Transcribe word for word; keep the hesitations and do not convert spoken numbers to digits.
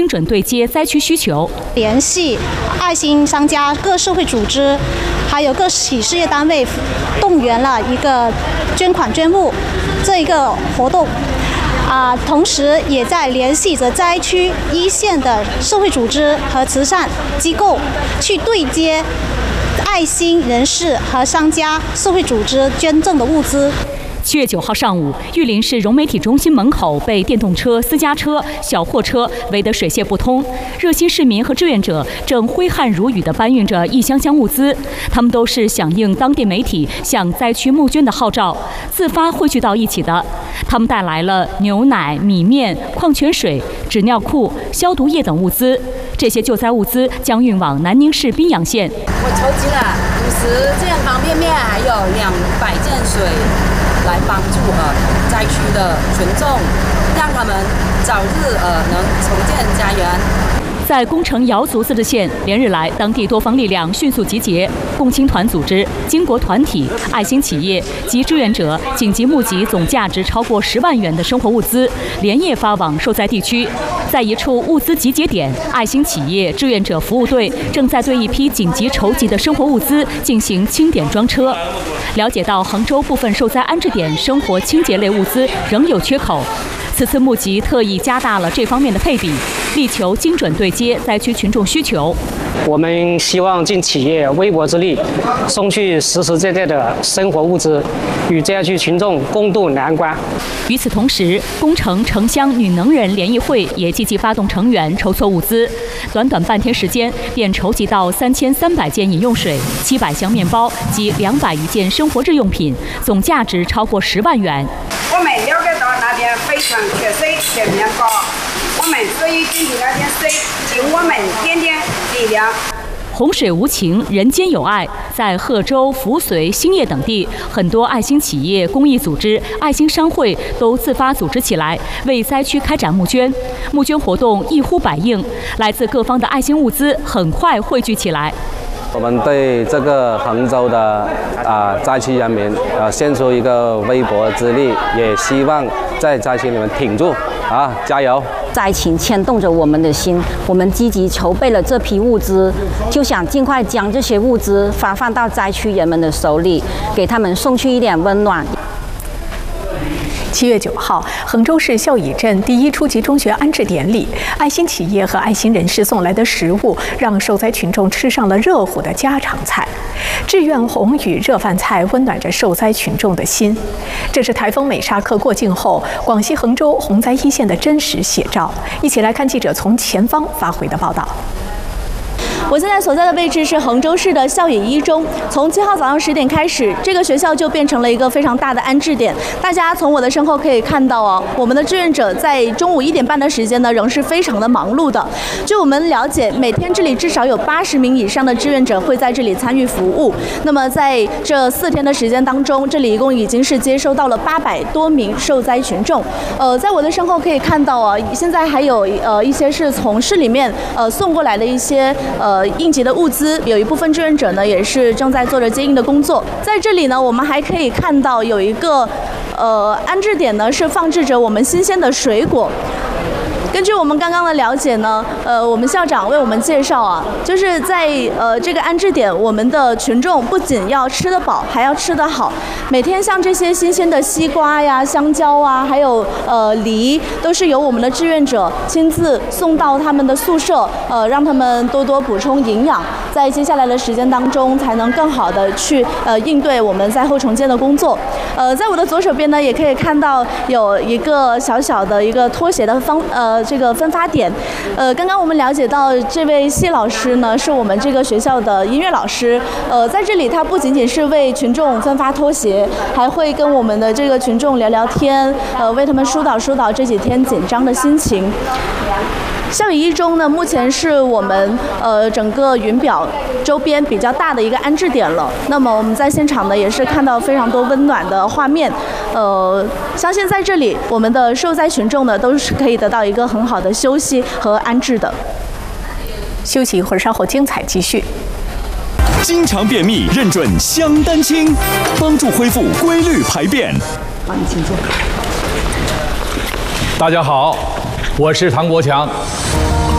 准对接灾区需求， 联系爱心商家、各社会组织，还有各企事业单位，动员了一个捐款捐物这一个活动。啊，同时也在联系着灾区一线的社会组织和慈善机构，去对接爱心人士和商家、社会组织捐赠的物资。 七月九号上午，玉林市融媒体中心门口被电动车、私家车、小货车围得水泄不通。热心市民和志愿者正挥汗如雨地搬运着一箱箱物资，他们都是响应当地媒体向灾区募捐的号召，自发汇聚到一起的。他们带来了牛奶、米面、矿泉水、纸尿裤、消毒液等物资。这些救灾物资将运往南宁市宾阳县。 我筹集了五十件方便面，还有两百件水，来帮助呃灾区的群众，让他们早日呃能重建家园。 在宫城瑶族自治县，连日来，当地多方力量迅速集结，共青团组织、经国团体、爱心企业及志愿者紧急募集总价值超过十万元的生活物资，连夜发往受灾地区。在一处物资集结点，爱心企业志愿者服务队正在对一批紧急筹集的生活物资进行清点装车。了解到杭州部分受灾安置点生活清洁类物资仍有缺口，此次募集特意加大了这方面的配比，力求精准对接灾区群众需求。 我们希望尽企业微薄之力，送去实实在在的生活物资，与灾区群众共度难关。 与此同时，宫城城乡女能人联谊会也积极发动成员筹措物资，短短半天时间便筹集到三千三百件饮用水、七百箱面包及两百余件生活日用品，总价值超过十万元。 我们了解到那边非常缺水、缺面包，我们所以进行那点水，尽我们点点力量。 洪水无情，人间有爱。在贺州、扶绥、兴业等地，很多爱心企业、公益组织、爱心商会都自发组织起来，为灾区开展募捐。募捐活动一呼百应，来自各方的爱心物资很快汇聚起来。 我们对这个杭州的啊灾区人民啊献出一个微薄之力，也希望在灾区里面挺住啊，加油！ 灾情牵动着我们的心，我们积极筹备了这批物资，就想尽快将这些物资发放到灾区人们的手里，给他们送去一点温暖。 七月九号，衡州市孝乙镇第一初级中学安置点里，爱心企业和爱心人士送来的食物，让受灾群众吃上了热乎的家常菜。志愿红与热饭菜温暖着受灾群众的心。这是台风美沙克过境后，广西衡州洪灾一线的真实写照。一起来看记者从前方发回的报道。 我现在所在的位置是衡州市的孝乙一中。从七号早上十点开始，这个学校就变成了一个非常大的安置点。大家从我的身后可以看到啊，我们的志愿者在中午一点半的时间呢，仍是非常的忙碌的。据我们了解，每天这里至少有八十名以上的志愿者会在这里参与服务。那么在这四天的时间当中，这里一共已经是接收到了八百多名受灾群众。呃，在我的身后可以看到啊，现在还有呃一些是从市里面呃送过来的一些呃。呃，应急的物资，有一部分志愿者呢也是正在做着接应的工作。在这里呢，我们还可以看到有一个呃安置点呢，是放置着我们新鲜的水果。根据我们刚刚的了解呢，呃，我们校长为我们介绍啊，就是在呃这个安置点，我们的群众不仅要吃得饱，还要吃得好。每天像这些新鲜的西瓜呀、香蕉啊，还有呃梨，都是由我们的志愿者亲自送到他们的宿舍，呃，让他们多多补充营养，在接下来的时间当中，才能更好的去呃应对我们灾后重建的工作。呃，在我的左手边呢，也可以看到有一个小小的一个拖鞋的方呃。这个分发点，呃，刚刚我们了解到，这位谢老师呢是我们这个学校的音乐老师，呃，在这里他不仅仅是为群众分发拖鞋，还会跟我们的这个群众聊聊天，呃，为他们疏导疏导这几天紧张的心情。孝乙一中呢，目前是我们呃整个云表周边比较大的一个安置点了。那么我们在现场呢，也是看到非常多温暖的画面。呃，相信在这里，我们的受灾群众呢，都是可以得到一个很好的休息和安置的。 休息一会儿，稍后精彩继续。 经常便秘，认准香丹清，帮助恢复规律排便。 好，你请坐。大家好。我是唐国强，